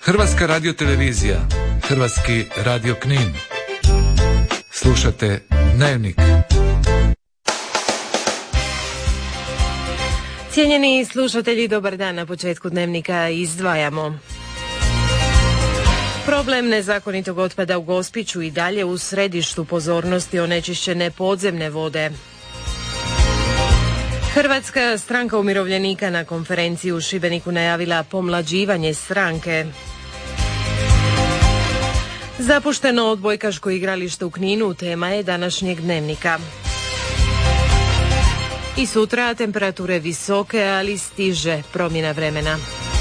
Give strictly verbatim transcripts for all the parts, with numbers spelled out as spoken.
Hrvatska radiotelevizija, Hrvatski radio Knin. Slušate Dnevnik. Cijenjeni slušatelji, dobar dan. Na početku Dnevnika izdvajamo. Problem nezakonitog otpada u Gospiću i dalje u središtu pozornosti onečišćene podzemne vode. Hrvatska stranka umirovljenika na konferenciji u Šibeniku najavila pomlađivanje stranke. Zapušteno odbojkaško igralište u Kninu tema je današnjeg Dnevnika. I sutra temperature visoke, ali stiže promjena vremena.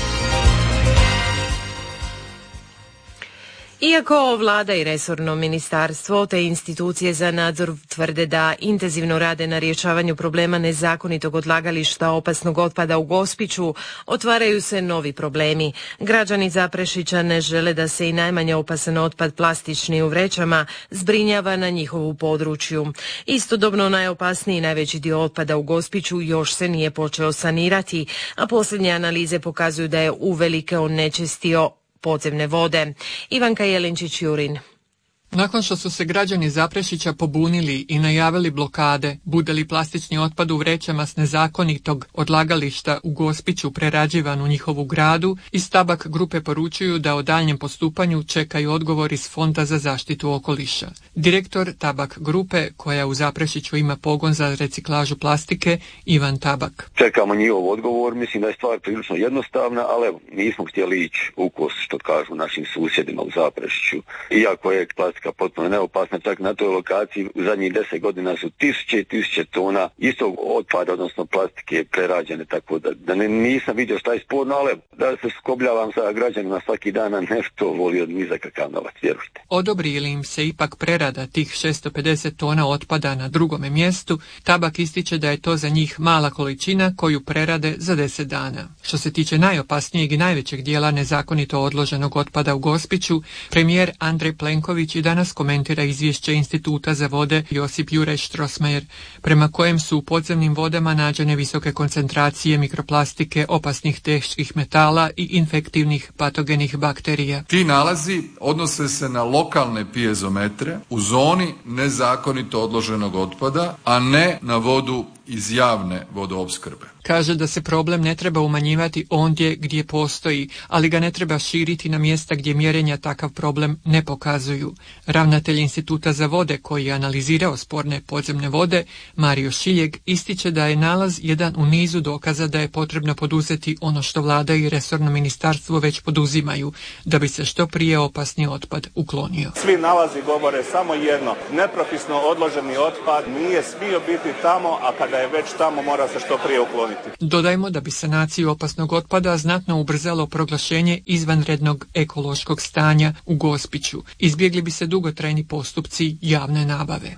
Iako vlada i resorno ministarstvo te institucije za nadzor tvrde da intenzivno rade na rješavanju problema nezakonitog odlagališta opasnog otpada u Gospiću, otvaraju se novi problemi. Građani Zaprešića ne žele da se i najmanje opasan otpad plastični u vrećama zbrinjava na njihovu području. Istodobno najopasniji i najveći dio otpada u Gospiću još se nije počeo sanirati, a posljednje analize pokazuju da je uvelike onečistio podzemne vode. Ivanka Jelinčić-Jurin. Nakon što su se građani Zaprešića pobunili i najavili blokade, bude li plastični otpad u vrećama s nezakonitog odlagališta u Gospiću prerađivan u njihovu gradu, iz Tabak grupe poručuju da o daljnjem postupanju čekaju odgovor iz Fonda za zaštitu okoliša. Direktor Tabak grupe, koja u Zaprešiću ima pogon za reciklažu plastike, Ivan Tabak. Čekamo njihov odgovor, mislim da je stvar prilično jednostavna, ali evo, nismo htjeli ići u kos, što kažu našim susjedima u Zaprešiću. Iako je plastika potpuno neopasna, čak na toj lokaciji u zadnjih deset godina su tisuće i tisuće tona istog otpada, odnosno plastike prerađene, tako da, da ne, nisam vidio šta je sporno, ali da se skobljavam sa građanima svaki dan, ne to volio ni za kakav novac, vjerujte. Odobri li im se ipak prerada tih šesto pedeset tona otpada na drugome mjestu, Tabak ističe da je to za njih mala količina koju prerade za deset dana. Što se tiče najopasnijeg i najvećeg dijela nezakonito odloženog otpada u Gospiću, premijer Andrej Plenković i danas komentira izvješće Instituta za vode Josip Juraj Strossmayer, prema kojem su u podzemnim vodama nađene visoke koncentracije mikroplastike, opasnih teških metala i infektivnih patogenih bakterija. Ti nalazi odnose se na lokalne pijezometre u zoni nezakonito odloženog otpada, a ne na vodu iz javne vodoopskrbe. Kaže da se problem ne treba umanjivati ondje gdje postoji, ali ga ne treba širiti na mjesta gdje mjerenja takav problem ne pokazuju. Ravnatelj Instituta za vode, koji je analizirao sporne podzemne vode, Mario Šiljeg, ističe da je nalaz jedan u nizu dokaza da je potrebno poduzeti ono što vlada i resorno ministarstvo već poduzimaju, da bi se što prije opasni otpad uklonio. Svi nalazi govore samo jedno: nepropisno odloženi otpad nije smio biti tamo, a kada je već tamo mora se što prije ukloniti. Dodajmo da bi sanaciju opasnog otpada znatno ubrzalo proglašenje izvanrednog ekološkog stanja u Gospiću. Izbjegli bi se dugotrajni postupci javne nabave.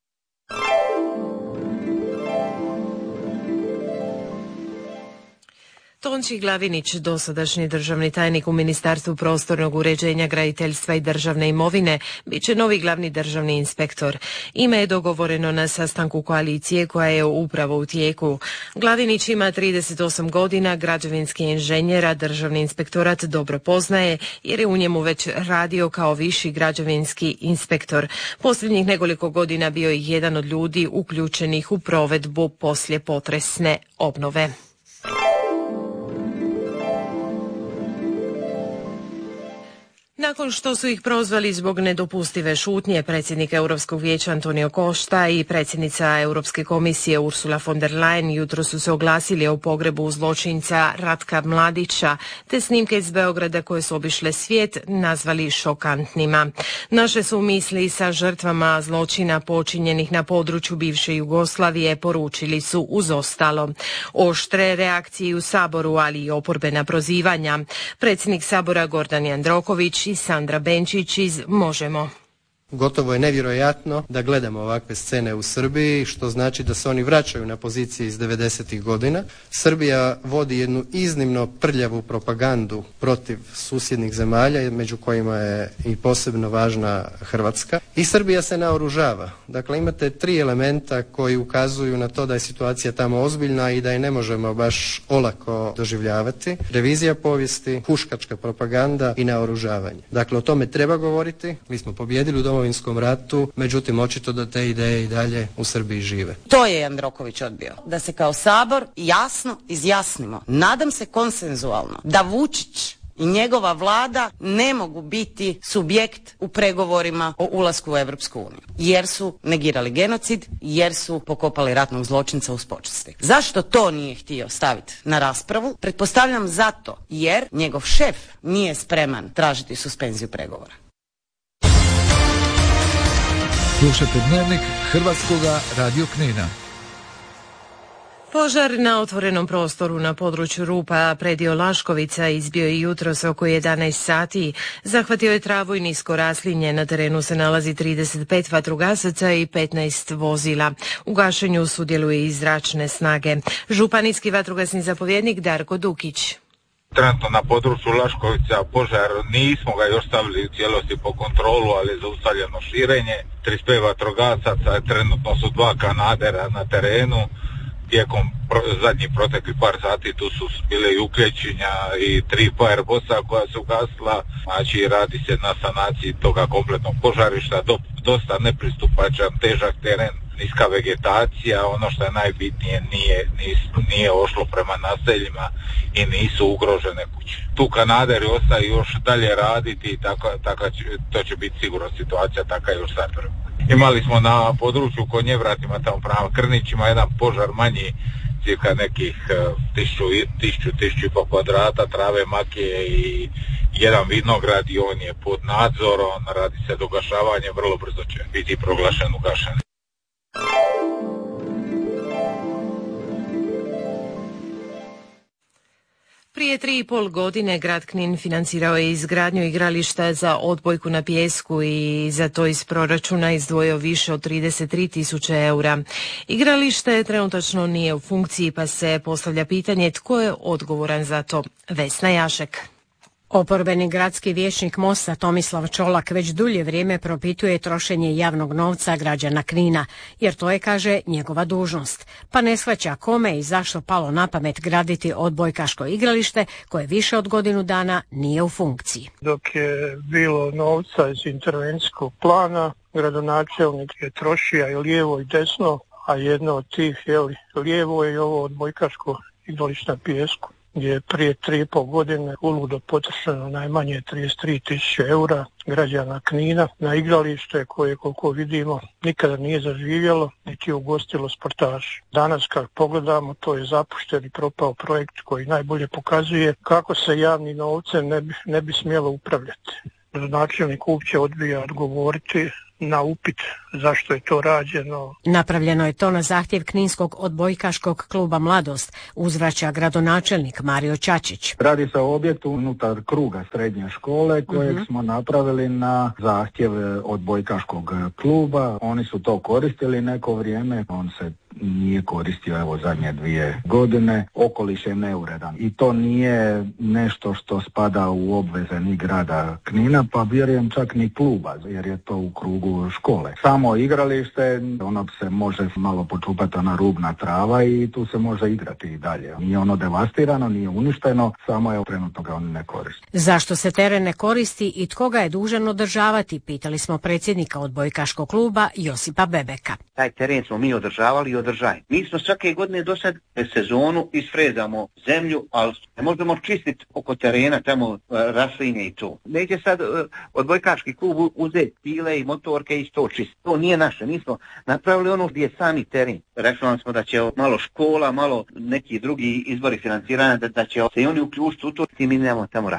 Tonči Glavinić, dosadašnji državni tajnik u Ministarstvu prostornog uređenja, graditeljstva i državne imovine, bit će novi glavni državni inspektor. Ime je dogovoreno na sastanku koalicije koja je upravo u tijeku. Glavinić ima trideset osam godina, građevinski inženjer, a državni inspektorat dobro poznaje jer je u njemu već radio kao viši građevinski inspektor. Posljednjih nekoliko godina bio je jedan od ljudi uključenih u provedbu poslijepotresne obnove. Nakon što su ih prozvali zbog nedopustive šutnje, predsjednik Europskog vijeća Antonio Costa i predsjednica Europske komisije Ursula von der Leyen jutro su se oglasili o pogrebu zločinca Ratka Mladića, te snimke iz Beograda koje su obišle svijet nazvali šokantnima. Naše su misli sa žrtvama zločina počinjenih na području bivše Jugoslavije, poručili su uz ostalo. Oštre reakcije u Saboru, ali i oporbena prozivanja. Predsjednik Sabora Gordan Jandroković i Sandra Benčić iz Možemo. Gotovo je nevjerojatno da gledamo ovakve scene u Srbiji, što znači da se oni vraćaju na pozicije iz devedesetih godina. Srbija vodi jednu iznimno prljavu propagandu protiv susjednih zemalja, među kojima je i posebno važna Hrvatska. I Srbija se naoružava. Dakle, imate tri elementa koji ukazuju na to da je situacija tamo ozbiljna i da je ne možemo baš olako doživljavati. Revizija povijesti, huškačka propaganda i naoružavanje. Dakle, o tome treba govoriti. Mi smo pobijedili u Domovinskom ratu, međutim, očito da te ideje i dalje u Srbiji žive. To je Jandroković odbio. Da se kao Sabor jasno izjasnimo. Nadam se konsenzualno da Vučić i njegova vlada ne mogu biti subjekt u pregovorima o ulasku u Europsku uniju. Jer su negirali genocid, jer su pokopali ratnog zločinca uz počasti. Zašto to nije htio staviti na raspravu? Pretpostavljam zato jer njegov šef nije spreman tražiti suspenziju pregovora. Slušajte Dnevnik Hrvatskoga radio Knina. Požar na otvorenom prostoru na području Rupa predio Laškovica izbio je jutros oko jedanaest sati. Zahvatio je travu i nisko raslinje. Na terenu se nalazi trideset pet vatrogasaca i petnaest vozila. U gašenju sudjeluje i zračne snage. Županijski vatrogasni zapovjednik Darko Dukić. Trenutno na području Laškovica požar nismo ga još stavili u cijelosti po kontrolu, ali je zaustavljeno širenje. trideset pet vatrogasaca, trenutno su dva kanadera na terenu. Tijekom pro, zadnjih proteklih par sati tu su bile i uklječenja i tri firebossa koja su ugasila, znači radi se na sanaciji toga kompletnog požarišta, do, dosta nepristupačan, težak teren, niska vegetacija, ono što je najbitnije nije, nis, nije ošlo prema naseljima i nisu ugrožene kuće. Tu kanaderi ostaju još dalje raditi i tako, tako, to će biti sigurno situacija taka još sad. Imali smo na području Konjevratima, tamo prema Krnićima, jedan požar manji, cirka nekih tisuću, tisuću, tisuću i po kvadrata trave, makije i jedan vinograd i on je pod nadzorom, radi se dogašavanje, vrlo brzo će biti proglašen ugašen. Prije tri i pol godine grad Knin financirao je izgradnju igrališta za odbojku na pijesku i za to iz proračuna izdvojio više od trideset tri tisuće eura. Igralište trenutačno nije u funkciji, pa se postavlja pitanje tko je odgovoran za to. Vesna Jašek. Oporbeni gradski vijećnik Mosta Tomislav Čolak već dulje vrijeme propituje trošenje javnog novca građana Knina, jer to je, kaže, njegova dužnost. Pa ne shvaća kome i zašto palo na pamet graditi odbojkaško igralište koje više od godinu dana nije u funkciji. Dok je bilo novca iz intervencijskog plana, gradonačelnik je trošio i lijevo i desno, a jedno od tih je lijevo je ovo odbojkaško igralište na pijesku, gdje je prije tri i pol godine uludo potrošeno najmanje trideset tri tisuće eura građana Knina na igralište koje, koliko vidimo, nikada nije zaživjelo niti ugostilo sportaše. Danas kad pogledamo, to je zapušten i propao projekt koji najbolje pokazuje kako se javnim novcem ne bi, ne bi smjelo upravljati. Načelnik uopće odbija odgovoriti na upit zašto je to rađeno. Napravljeno je to na zahtjev Kninskog odbojkaškog kluba Mladost, uzvraća gradonačelnik Mario Čačić. Radi se o objektu unutar kruga srednje škole kojeg uh-huh. smo napravili na zahtjev odbojkaškog kluba. Oni su to koristili neko vrijeme, on se nije koristio evo zadnje dvije godine, okoliš je neuredan i to nije nešto što spada u obveze ni grada Knina, pa vjerujem čak ni kluba, jer je to u krugu škole. Samo igralište, ono se može malo počupati ona rubna trava i tu se može igrati i dalje. Nije ono devastirano, nije uništeno, samo je trenutno ga on ne koristi. Zašto se teren ne koristi i tko ga je dužan održavati, pitali smo predsjednika odbojkaškog kluba Josipa Bebeka. Taj teren smo mi održavali i održaj. Mi smo svake godine do sad sezonu isfrezamo zemlju, ali ne možemo čistiti oko terena, tamo raslinje i to. Neće sad odbojkaški klub uzeti pile i motorke i to čistiti. To nije naše. Mi smo napravili ono gdje je sami teren. Računali smo da će malo škola, malo neki drugi izvori financiranja, da, da će se i oni uključiti u to i mi nemamo tamo razviti.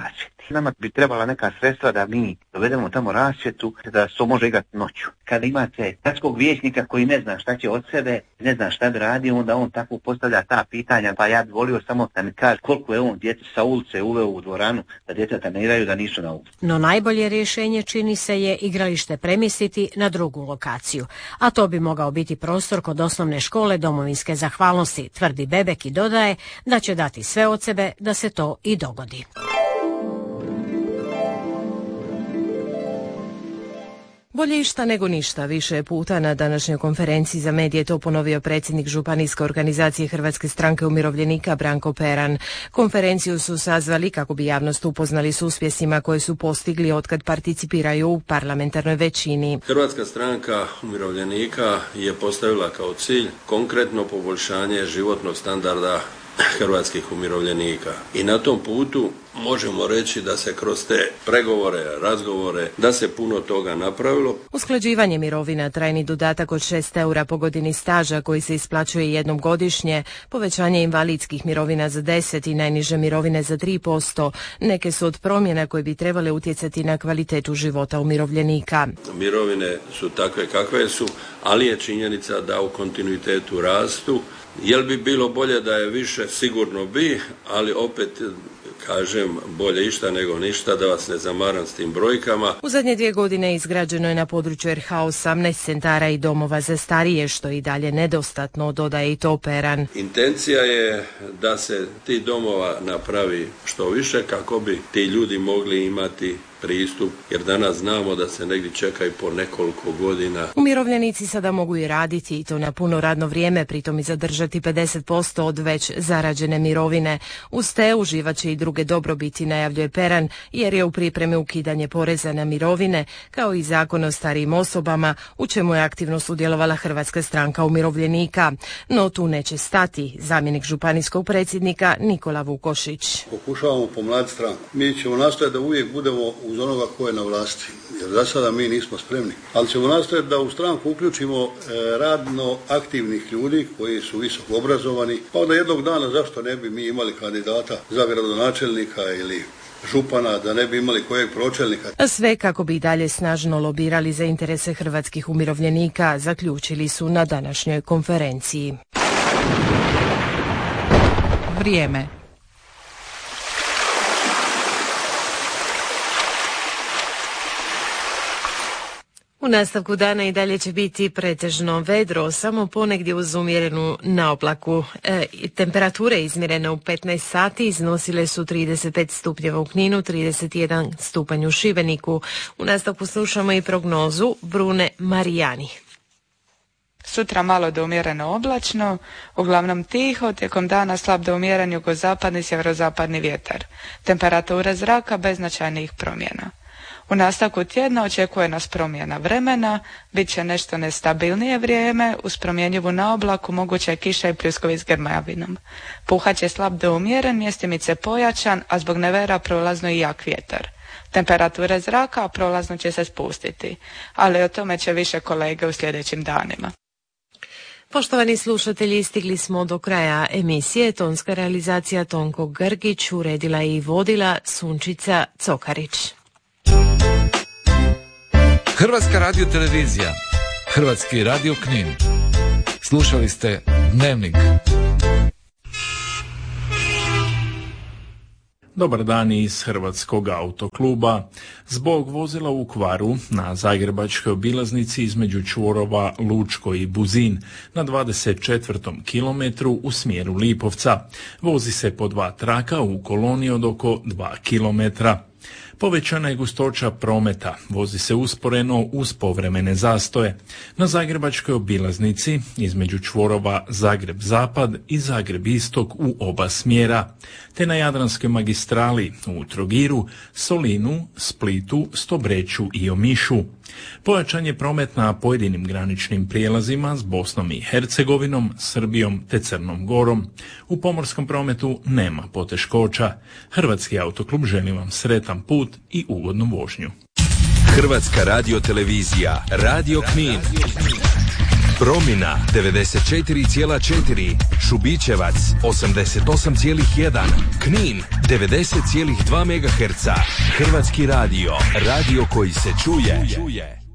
Nama bi trebala neka sredstva da mi dovedemo tamo rasvjetu, da se to može igrati noću. Kada imate gradskog vijećnika koji ne zna šta će od sebe, ne zna šta bi radio, onda on tako postavlja ta pitanja, pa ja bi volio samo da mi kaže koliko je on djece sa ulice uveo u dvoranu, da djeca treniraju, da nisu na ulici. No najbolje rješenje čini se je igralište premjestiti na drugu lokaciju, a to bi mogao biti prostor kod osnovne škole domovinske zahvalnosti, tvrdi Bebek i dodaje da će dati sve od sebe da se to i dogodi. Bolje išta nego ništa, više puta na današnjoj konferenciji za medije to ponovio predsjednik Županijske organizacije Hrvatske stranke umirovljenika Branko Peran. Konferenciju su sazvali kako bi javnost upoznali s uspjesima koje su postigli otkad participiraju u parlamentarnoj većini. Hrvatska stranka umirovljenika je postavila kao cilj konkretno poboljšanje životnog standarda hrvatskih umirovljenika. I na tom putu možemo reći da se kroz te pregovore, razgovore, da se puno toga napravilo. Usklađivanje mirovina, trajni dodatak od šest eura po godini staža koji se isplaćuje jednom godišnje, povećanje invalidskih mirovina za deset i najniže mirovine za tri posto, neke su od promjena koje bi trebale utjecati na kvalitetu života umirovljenika. Mirovine su takve kakve su, ali je činjenica da u kontinuitetu rastu. Jel bi bilo bolje da je više? Sigurno bi, ali opet kažem bolje išta nego ništa, da vas ne zamaram s tim brojkama. U zadnje dvije godine izgrađeno je na području R H osamnaest centara i domova za starije, što i dalje nedostatno, dodaje i to Peran. Intencija je da se ti domova napravi što više kako bi ti ljudi mogli imati pristup, jer danas znamo da se negdje čeka i po nekoliko godina. Umirovljenici sada mogu i raditi i to na puno radno vrijeme, pritom i zadržati pedeset posto od već zarađene mirovine. Uz te uživat će i druge dobrobiti, najavljuje Peran, jer je u pripremi ukidanje poreza na mirovine, kao i zakon o starijim osobama, u čemu je aktivno sudjelovala Hrvatska stranka umirovljenika. No tu neće stati, zamjenik županijskog predsjednika Nikola Vukošić. Pokušavamo pomladiti stranku. Mi ćemo nastojati da uvijek budemo uz onoga ko je na vlasti, jer za sada mi nismo spremni. Ali ćemo nastojati da u stranku uključimo e, radno aktivnih ljudi koji su visoko obrazovani, pa onda jednog dana zašto ne bi mi imali kandidata za gradonačelnika ili župana, da ne bi imali kojeg pročelnika. A sve kako bi i dalje snažno lobirali za interese hrvatskih umirovljenika, zaključili su na današnjoj konferenciji. Vrijeme. U nastavku dana i dalje će biti pretežno vedro, samo ponegdje uz umjerenu naoblaku. E, temperature izmjerene u petnaest sati iznosile su trideset pet stupnjeva u Kninu, trideset jedan stupanj u Šibeniku. U nastavku slušamo i prognozu Brune Marijani. Sutra malo do umjereno oblačno, uglavnom tiho, tijekom dana slab do umjeren jugozapadni sjeverozapadni vjetar. Temperatura zraka bez značajnijih promjena. U nastavku tjedna očekuje nas promjena vremena, bit će nešto nestabilnije vrijeme, uz promjenjivu naoblaku moguća je kiša i pljuskovi s grmavinom. Puhat će slab do umjeren, mjestimice pojačan, a zbog nevera prolazno i jak vjetar. Temperature zraka prolazno će se spustiti, ali o tome će više kolege u sljedećim danima. Poštovani slušatelji, stigli smo do kraja emisije. Tonska realizacija Tonko Grgić, uredila i vodila Sunčica Cokarić. Hrvatska radiotelevizija, Hrvatski radio Knin. Slušali ste Dnevnik. Dobar dan iz Hrvatskog autokluba. Zbog vozila u kvaru na zagrebačkoj obilaznici između čvorova Lučko i Buzin na dvadeset četvrtom kilometru u smjeru Lipovca. Vozi se po dva traka u koloni od oko dva kilometra. Povećana je gustoća prometa, vozi se usporeno uz povremene zastoje. Na zagrebačkoj obilaznici između čvorova Zagreb-Zapad i Zagreb-Istok u oba smjera, te na Jadranskoj magistrali u Trogiru, Solinu, Splitu, Stobreću i Omišu. Pojačan je promet na pojedinim graničnim prijelazima s Bosnom i Hercegovinom, Srbijom te Crnom Gorom. U pomorskom prometu nema poteškoća. Hrvatski autoklub želi vam sretan put i ugodnu vožnju. Hrvatska radiotelevizija, Radio Knin. Promina devedeset četiri zarez četiri, Šubićevac osamdeset osam zarez jedan, Knin devedeset zarez dva megaherca. Hrvatski radio, radio koji se čuje.